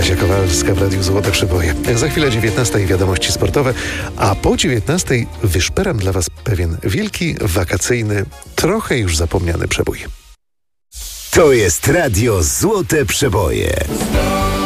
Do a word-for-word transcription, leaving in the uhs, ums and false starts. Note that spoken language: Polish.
Kasia Kowalska w Radiu Złote Przeboje. Za chwilę dziewiętnasta i wiadomości sportowe, a po dziewiętnastej wyszperam dla Was pewien wielki, wakacyjny, trochę już zapomniany przebój. To jest Radio Złote Przeboje.